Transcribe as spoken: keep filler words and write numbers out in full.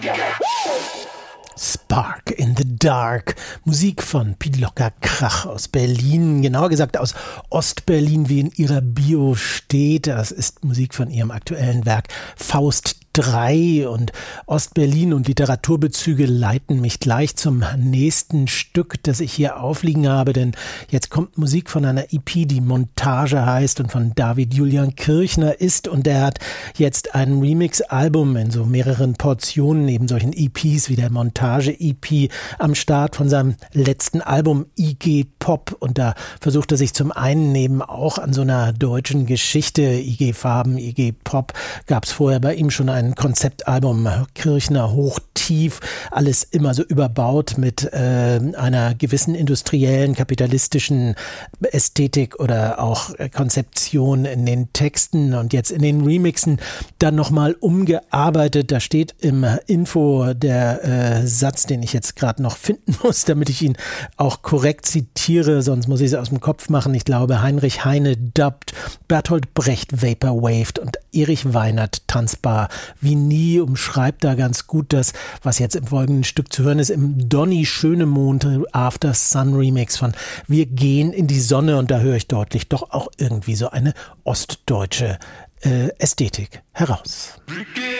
Spark in the Dark. Musik von Pilocker Krach aus Berlin, genauer gesagt aus Ostberlin, wie in ihrer Bio steht. Das ist Musik von ihrem aktuellen Werk Faust drei, und Ostberlin und Literaturbezüge leiten mich gleich zum nächsten Stück, das ich hier aufliegen habe, denn jetzt kommt Musik von einer E P, die Montage heißt und von David Julian Kirchner ist, und der hat jetzt ein Remix-Album in so mehreren Portionen, eben solchen E Ps wie der Montage-E P am Start von seinem letzten Album I G Pop, und da versucht er sich zum einen eben auch an so einer deutschen Geschichte, I G Farben, I G Pop, gab es vorher bei ihm schon ein Ein Konzeptalbum, Kirchner hoch-tief, alles immer so überbaut mit äh, einer gewissen industriellen, kapitalistischen Ästhetik oder auch Konzeption in den Texten, und jetzt in den Remixen dann nochmal umgearbeitet. Da steht im Info der äh, Satz, den ich jetzt gerade noch finden muss, damit ich ihn auch korrekt zitiere, sonst muss ich es aus dem Kopf machen. Ich glaube, Heinrich Heine dubbt, Bertolt Brecht vaporwaved und Erich Weinert tanzbar wie nie, umschreibt da ganz gut das, was jetzt im folgenden Stück zu hören ist, im Donny Schönemond After Sun Remix von Wir gehen in die Sonne, und da höre ich deutlich doch auch irgendwie so eine ostdeutsche äh, Ästhetik heraus.